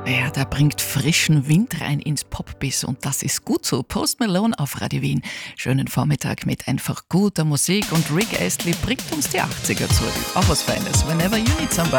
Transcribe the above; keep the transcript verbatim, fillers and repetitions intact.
Ja, der bringt frischen Wind rein ins Popbiss und das ist gut so. Post Malone auf Radio Wien. Schönen Vormittag mit einfach guter Musik und Rick Astley bringt uns die achtziger zurück. Auch was Feines. Whenever you need somebody.